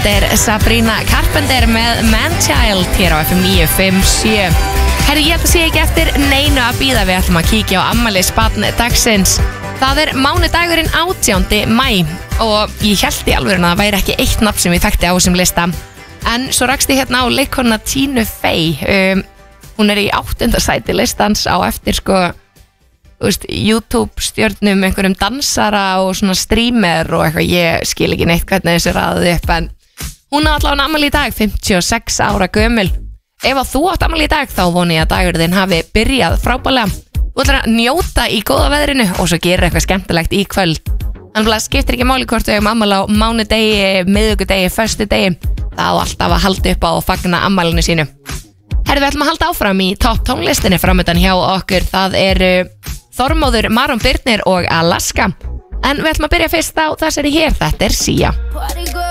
Þetta Sabrina Carpenter með Manchild hér á FM 957. Herri, ég held að sé ekki eftir neinu að bíða. Við ætlum að kíkja á afmælisbarn dagsins. Það mánudagurinn 18. maí og ég held í alveg að það væri ekki eitt nafn sem ég þekkti á þessum lista. En svo rakst ég hérna á leikkona Tínu Fey. Hún í 8. sæti listans á eftir YouTube stjörnum, einhverjum dansara og svona streamer og eitthvað. Ég skil ekki neitt hvernig þessu raðið upp, en hún á allavega afmæli í dag, 56 ára gömul. Ef að þú átt afmæli í dag, þá voni ég að dagurinn þinn hafi byrjað frábærlega. Þú ætlar að njóta í góða veðrinu og svo gera eitthvað skemmtilegt í kvöld. Þannig að skiptir ekki máli hvort við hefum afmæli á mánudegi, miðvikudegi, föstudegi. Það á alltaf að halda upp á og fagna afmælinu sínu. Herri, við ætlum að halda áfram í topp tónlistinni framöndan hjá okkur. Það Þormóður, Maron Birnir og Alaska. En við ætlum að byrja fyrst á þessari hér, þetta Sia.